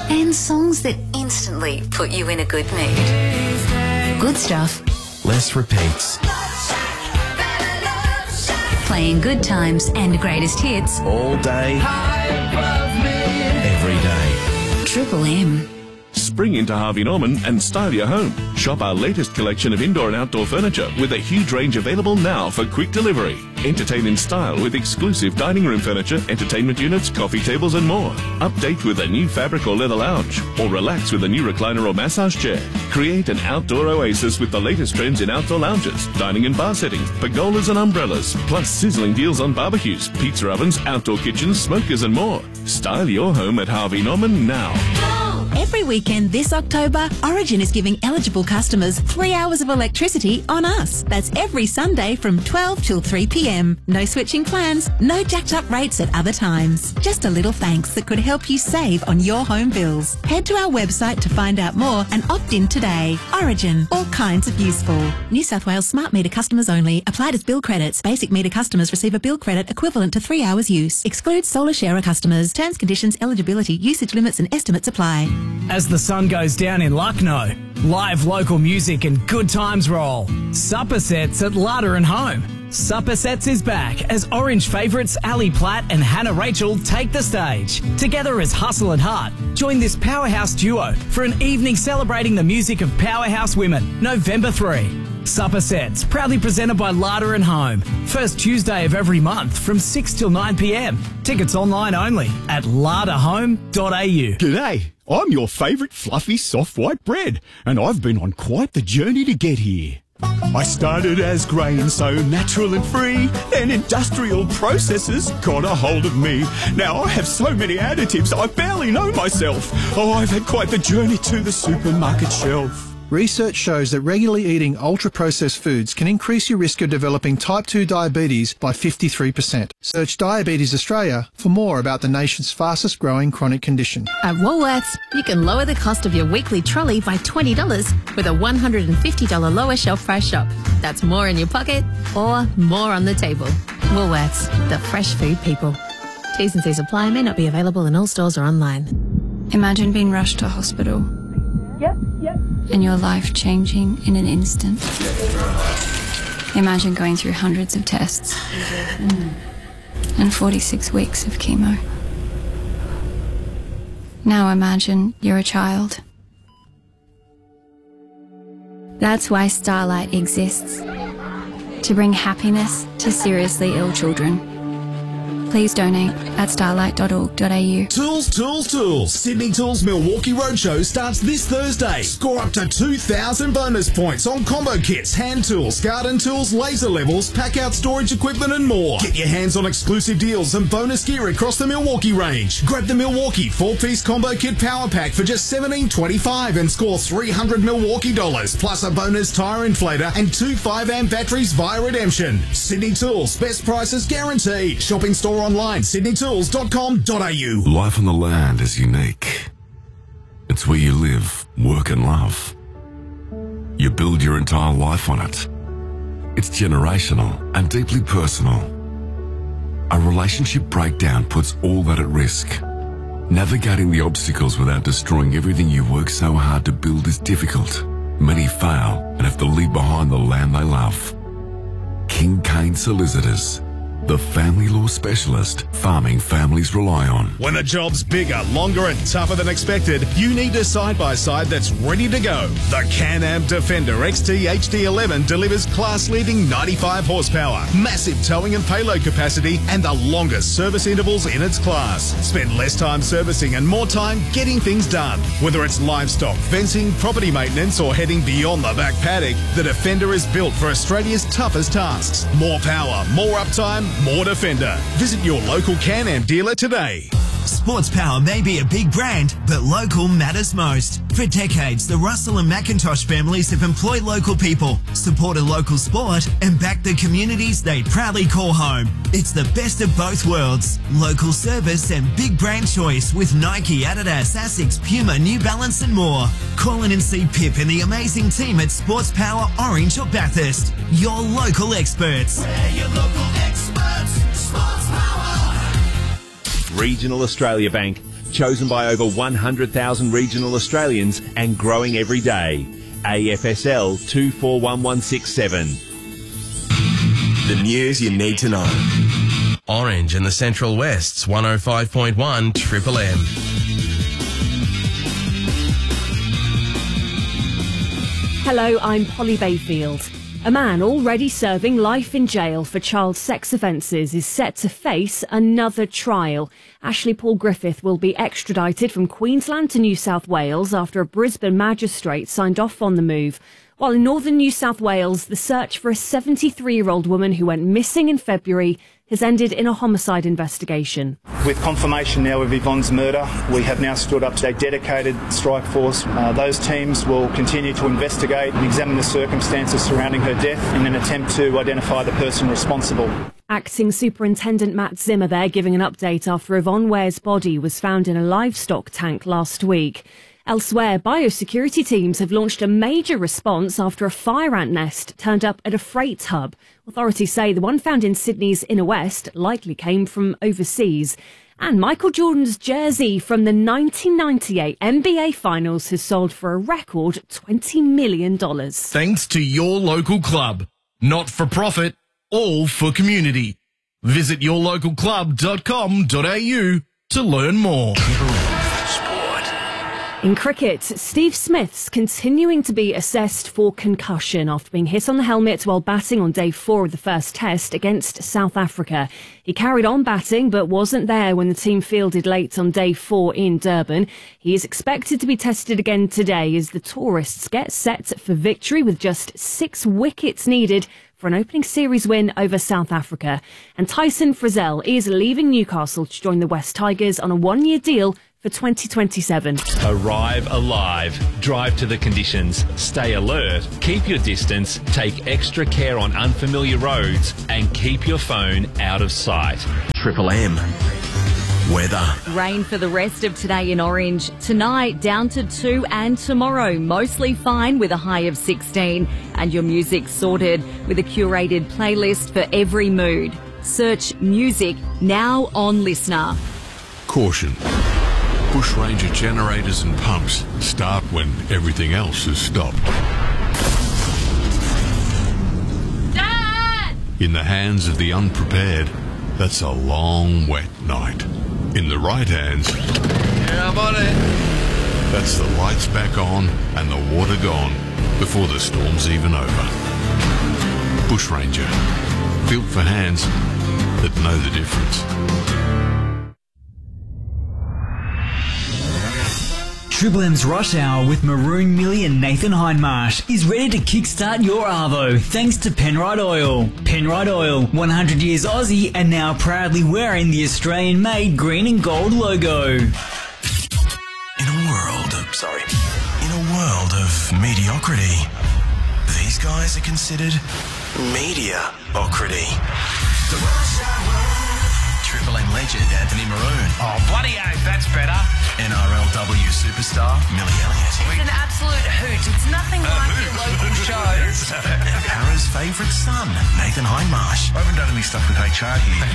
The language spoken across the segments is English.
and songs that instantly put you in a good mood. Good stuff. Less repeats. Playing good times and greatest hits. All day. Every day. Triple M. Spring into Harvey Norman and style your home. Shop our latest collection of indoor and outdoor furniture with a huge range available now for quick delivery. Entertain in style with exclusive dining room furniture, entertainment units, coffee tables and more. Update with a new fabric or leather lounge, or relax with a new recliner or massage chair. Create an outdoor oasis with the latest trends in outdoor lounges, dining and bar settings, pergolas and umbrellas, plus sizzling deals on barbecues, pizza ovens, outdoor kitchens, smokers and more. Style your home at Harvey Norman now. Every weekend this October, Origin is giving eligible customers 3 hours of electricity on us. That's every Sunday from 12 till 3 p.m. No switching plans, no jacked up rates at other times. Just a little thanks that could help you save on your home bills. Head to our website to find out more and opt in today. Origin, all kinds of useful. New South Wales smart meter customers only. Applied as bill credits. Basic meter customers receive a bill credit equivalent to 3 hours use. Excludes solar sharer customers. Terms, conditions, eligibility, usage limits and estimates apply. As the sun goes down in Lucknow, live local music and good times roll. Supper Sets at Larder and Home. Supper Sets is back as Orange favourites Ali Platt and Hannah Rachel take the stage. Together as Hustle and Heart, join this powerhouse duo for an evening celebrating the music of powerhouse women, November 3. Supper Sets, proudly presented by Larder and Home. First Tuesday of every month from 6 till 9 p.m. Tickets online only at larderhome.au. G'day, I'm your favourite fluffy soft white bread, and I've been on quite the journey to get here. I started as grain, so natural and free, then industrial processes got a hold of me. Now I have so many additives I barely know myself. Oh, I've had quite the journey to the supermarket shelf. Research shows that regularly eating ultra-processed foods can increase your risk of developing type 2 diabetes by 53%. Search Diabetes Australia for more about the nation's fastest growing chronic condition. At Woolworths, you can lower the cost of your weekly trolley by $20 with a $150 lower shelf price shop. That's more in your pocket or more on the table. Woolworths, the fresh food people. T's and C's apply, may not be available in all stores or online. Imagine being rushed to hospital. Yep. And your life changing in an instant. Imagine going through hundreds of tests and 46 weeks of chemo. Now imagine you're a child. That's why Starlight exists. To bring happiness to seriously ill children. Please donate at starlight.org.au. Tools. Sydney Tools Milwaukee Roadshow starts this Thursday. Score up to 2,000 bonus points on combo kits, hand tools, garden tools, laser levels, pack-out storage equipment and more. Get your hands on exclusive deals and bonus gear across the Milwaukee range. Grab the Milwaukee 4-piece combo kit power pack for just $17.25 and score $300 Milwaukee dollars, plus a bonus tyre inflator and 2 5-amp batteries via redemption. Sydney Tools, best prices guaranteed. Shopping store online, sydneytools.com.au. Life on the land is unique. It's where you live, work and love. You build your entire life on it. It's generational and deeply personal. A relationship breakdown puts all that at risk. Navigating the obstacles without destroying everything you work so hard to build is difficult. Many fail and have to leave behind the land they love. King Kane Solicitors, the family law specialist farming families rely on. When a job's bigger, longer and tougher than expected, you need a side-by-side that's ready to go. The Can-Am Defender XT HD11 delivers class-leading 95 horsepower, massive towing and payload capacity, and the longest service intervals in its class. Spend less time servicing and more time getting things done. Whether it's livestock, fencing, property maintenance, or heading beyond the back paddock, the Defender is built for Australia's toughest tasks. More power, more uptime, more Defender. Visit your local Can-Am dealer today. Sports Power may be a big brand, but local matters most. For decades, the Russell and McIntosh families have employed local people, supported local sport, and backed the communities they proudly call home. It's the best of both worlds. Local service and big brand choice with Nike, Adidas, Asics, Puma, New Balance and more. Call in and see Pip and the amazing team at Sports Power, Orange or Bathurst. Your local experts. We're your local experts. Sports Power. Regional Australia Bank. chosen by over 100,000 regional Australians and growing every day. AFSL 241167. The news you need to know. Orange in the Central West's 105.1 Triple M. Hello, I'm Polly Bayfield. A man already serving life in jail for child sex offences is set to face another trial. Ashley Paul Griffith will be extradited from Queensland to New South Wales after a Brisbane magistrate signed off on the move. While in northern New South Wales, the search for a 73-year-old woman who went missing in February has ended in a homicide investigation. With confirmation now of Yvonne's murder, we have now stood up to a dedicated strike force. Those teams will continue to investigate and examine the circumstances surrounding her death in an attempt to identify the person responsible. Acting Superintendent Matt Zimmer there giving an update after Yvonne Ware's body was found in a livestock tank last week. Elsewhere, biosecurity teams have launched a major response after a fire ant nest turned up at a freight hub. Authorities say the one found in Sydney's inner west likely came from overseas. And Michael Jordan's jersey from the 1998 NBA Finals has sold for a record $20 million. Thanks to your local club. Not for profit, all for community. Visit yourlocalclub.com.au to learn more. In cricket, Steve Smith's continuing to be assessed for concussion after being hit on the helmet while batting on day 4 of the first test against South Africa. He carried on batting but wasn't there when the team fielded late on day 4 in Durban. He is expected to be tested again today as the tourists get set for victory with just 6 wickets needed for an opening series win over South Africa. And Tyson Frizzell is leaving Newcastle to join the West Tigers on a 1-year deal for 2027. Arrive alive. Drive to the conditions. Stay alert. Keep your distance. Take extra care on unfamiliar roads and keep your phone out of sight. Triple M. Weather. Rain for the rest of today in Orange. Tonight down to 2 and tomorrow mostly fine with a high of 16. And your music sorted with a curated playlist for every mood. Search music now on Listener. Caution. Bush Ranger generators and pumps start when everything else has stopped. Dad! In the hands of the unprepared, that's a long, wet night. In the right hands, Yeah, I'm on it. that's the lights back on and the water gone before the storm's even over. Bush Ranger, built for hands that know the difference. Triple M's Rush Hour with Maroon Millie and Nathan Hindmarsh is ready to kickstart your Arvo thanks to Penrite Oil. Penrite Oil, 100 years Aussie and now proudly wearing the Australian-made green and gold logo. In a world of mediocrity, these guys are considered mediocrity. The Rush Hour. Triple M legend Anthony Maroon. Oh, bloody oath, that's better. NRLW superstar Millie Elliott. It's an absolute hoot. It's nothing like your local shows. Para's favourite son, Nathan Hindmarsh. I haven't done any stuff with HR here.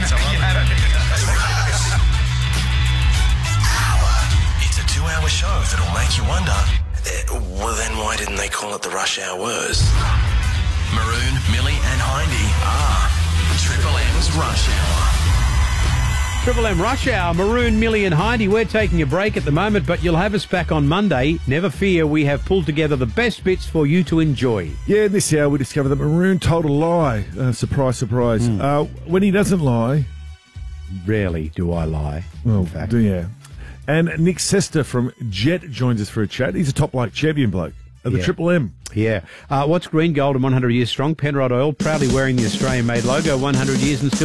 It's a 2-hour show that'll make you wonder, well then why didn't they call it the Rush Hours? Maroon, Millie and Hindy are Triple M's Rush Hour. Triple M Rush Hour, Maroon, Millie and Hindy. We're taking a break at the moment, but you'll have us back on Monday. Never fear, we have pulled together the best bits for you to enjoy. Yeah, this hour we discovered that Maroon told a lie. Surprise, surprise. When he doesn't lie... Rarely do I lie, Well, in fact. yeah. And Nick Sester from Jet joins us for a chat. He's a top bloke champion bloke at the Yeah. Triple M. Yeah. What's green, gold and 100 years strong? Penrite Oil, proudly wearing the Australian-made logo, 100 years and still